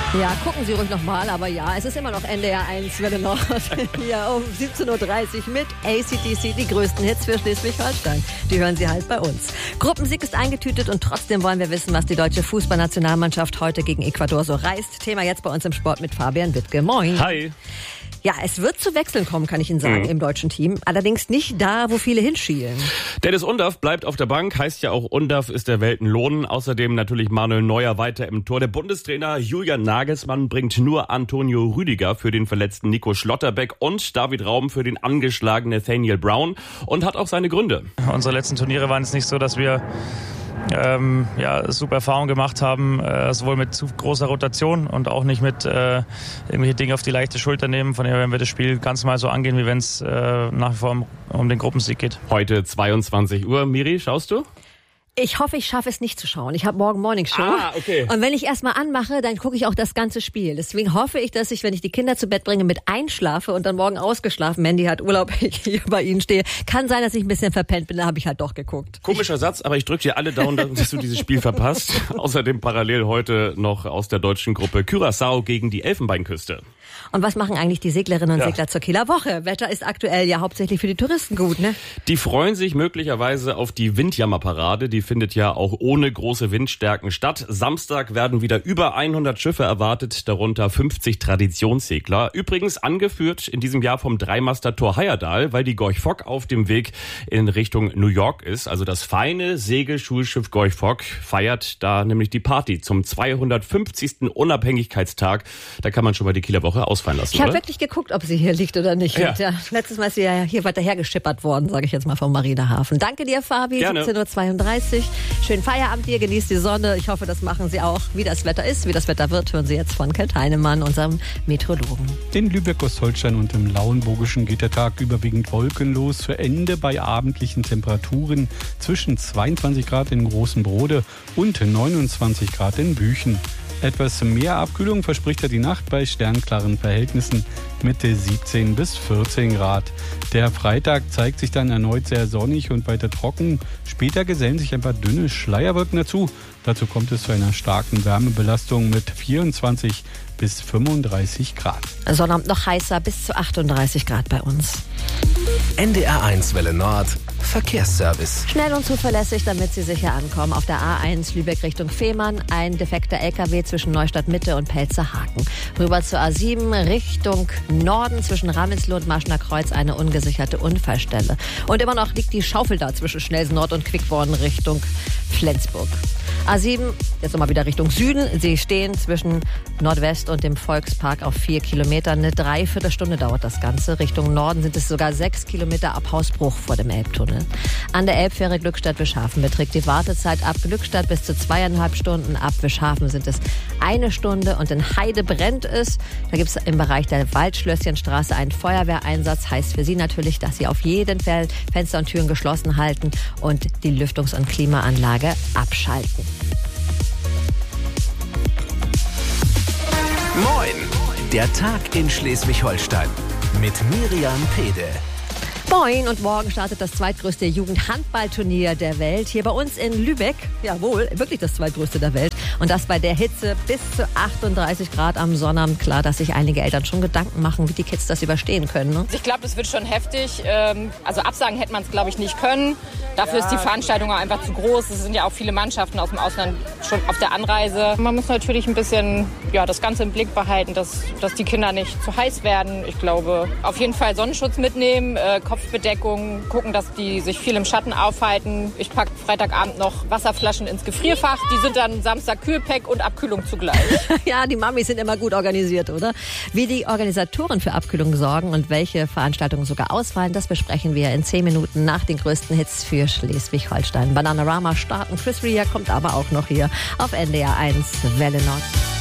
Ja, gucken Sie ruhig nochmal, aber ja, es ist immer noch NDR 1 Welle Nord hier um 17.30 Uhr mit AC/DC, die größten Hits für Schleswig-Holstein. Die hören Sie halt bei uns. Gruppensieg ist eingetütet und trotzdem wollen wir wissen, was die deutsche Fußballnationalmannschaft heute gegen Ecuador so reißt. Thema jetzt bei uns im Sport mit Fabian Wittke. Moin. Hi. Ja, es wird zu Wechseln kommen, kann ich Ihnen sagen, im deutschen Team. Allerdings nicht da, wo viele hinschielen. Dennis Undaff bleibt auf der Bank, heißt ja auch Undaff ist der Welt ein Lohn. Außerdem natürlich Manuel Neuer weiter im Tor. Der Bundestrainer Julian Nagelsmann bringt nur Antonio Rüdiger für den verletzten Nico Schlotterbeck und David Raum für den angeschlagenen Nathaniel Brown und hat auch seine Gründe. Unsere letzten Turniere waren es nicht so, dass wir super Erfahrungen gemacht haben, sowohl mit zu großer Rotation und auch nicht mit irgendwelche Dinge auf die leichte Schulter nehmen. Von daher werden wir das Spiel ganz mal so angehen, wie wenn es nach wie vor um den Gruppensieg geht. Heute 22 Uhr. Miri, schaust du? Ich hoffe, ich schaffe es nicht zu schauen. Ich habe morgen Morningshow. Okay. Und wenn ich erstmal anmache, dann gucke ich auch das ganze Spiel. Deswegen hoffe ich, dass ich, wenn ich die Kinder zu Bett bringe, mit einschlafe und dann morgen ausgeschlafen, Mandy hat Urlaub, ich hier bei Ihnen stehe. Kann sein, dass ich ein bisschen verpennt bin, da habe ich halt doch geguckt. Komischer Satz, aber ich drücke dir alle Daumen, dass du dieses Spiel verpasst. Außerdem parallel heute noch aus der deutschen Gruppe Curaçao gegen die Elfenbeinküste. Und was machen eigentlich die Seglerinnen und Segler zur Kieler Woche? Wetter ist aktuell ja hauptsächlich für die Touristen gut, ne? Die freuen sich möglicherweise auf die Windjammerparade. Die findet ja auch ohne große Windstärken statt. Samstag werden wieder über 100 Schiffe erwartet, darunter 50 Traditionssegler. Übrigens angeführt in diesem Jahr vom Dreimaster Tor Heyerdahl, weil die Gorch Fock auf dem Weg in Richtung New York ist. Also das feine Segelschulschiff Gorch Fock feiert da nämlich die Party zum 250. Unabhängigkeitstag. Da kann man schon mal die Kieler Woche ausfallen lassen, Ich habe wirklich geguckt, ob sie hier liegt oder nicht. Ja. Und ja, letztes Mal ist sie ja hier weiter hergeschippert worden, sage ich jetzt mal vom Marinehafen. Danke dir, Fabi. Gerne. 17.32 Uhr. Schönen Feierabend dir, genießt die Sonne. Ich hoffe, das machen Sie auch. Wie das Wetter ist, wie das Wetter wird, hören Sie jetzt von Kent Heinemann, unserem Meteorologen. In Lübeck-Ostholstein und im Lauenburgischen geht der Tag überwiegend wolkenlos. Für Ende bei abendlichen Temperaturen zwischen 22 Grad in Großen Brode und 29 Grad in Büchen. Etwas mehr Abkühlung verspricht ja die Nacht bei sternklaren Verhältnissen mit 17 bis 14 Grad. Der Freitag zeigt sich dann erneut sehr sonnig und weiter trocken. Später gesellen sich ein paar dünne Schleierwolken dazu. Dazu kommt es zu einer starken Wärmebelastung mit 24 bis 35 Grad. Sonnabend noch heißer, bis zu 38 Grad bei uns. NDR 1 Welle Nord Verkehrsservice. Schnell und zuverlässig, damit Sie sicher ankommen. Auf der A1 Lübeck Richtung Fehmarn ein defekter LKW zwischen Neustadt Mitte und Pelzerhaken. Rüber zur A7 Richtung Norden zwischen Ramelsloh und Marschner Kreuz eine ungesicherte Unfallstelle. Und immer noch liegt die Schaufel da zwischen Schnelsen Nord und Quickborn Richtung Flensburg. A7, jetzt nochmal wieder Richtung Süden. Sie stehen zwischen Nordwest und dem Volkspark auf 4 Kilometern. Eine Dreiviertelstunde dauert das Ganze. Richtung Norden sind es sogar 6 Kilometer ab Hausbruch vor dem Elbtunnel. An der Elbfähre Glückstadt-Wischhafen beträgt die Wartezeit ab Glückstadt bis zu 2,5 Stunden. Ab Wischhafen sind es 1 Stunde und in Heide brennt es. Da gibt es im Bereich der Waldschlösschenstraße einen Feuerwehreinsatz. Heißt für Sie natürlich, dass Sie auf jeden Fall Fenster und Türen geschlossen halten und die Lüftungs- und Klimaanlage abschalten. Moin! Der Tag in Schleswig-Holstein mit Miriam Pede. Moin, und morgen startet das zweitgrößte Jugendhandballturnier der Welt hier bei uns in Lübeck. Jawohl, wirklich das zweitgrößte der Welt. Und das bei der Hitze bis zu 38 Grad am Sonnabend. Klar, dass sich einige Eltern schon Gedanken machen, wie die Kids das überstehen können. Ne? Ich glaube, das wird schon heftig. Also absagen hätte man es, glaube ich, nicht können. Dafür ist die Veranstaltung auch einfach zu groß. Es sind ja auch viele Mannschaften aus dem Ausland schon auf der Anreise. Man muss natürlich ein bisschen das Ganze im Blick behalten, dass die Kinder nicht zu heiß werden. Ich glaube, auf jeden Fall Sonnenschutz mitnehmen, Kopfbedeckung, gucken, dass die sich viel im Schatten aufhalten. Ich packe Freitagabend noch Wasserflaschen ins Gefrierfach. Die sind dann Samstag Kühlpack und Abkühlung zugleich. Ja, die Mamis sind immer gut organisiert, oder? Wie die Organisatoren für Abkühlung sorgen und welche Veranstaltungen sogar ausfallen, das besprechen wir in 10 Minuten nach den größten Hits für Schleswig-Holstein. Bananarama starten. Chris Rea kommt aber auch noch hier auf NDR 1 Welle Nord.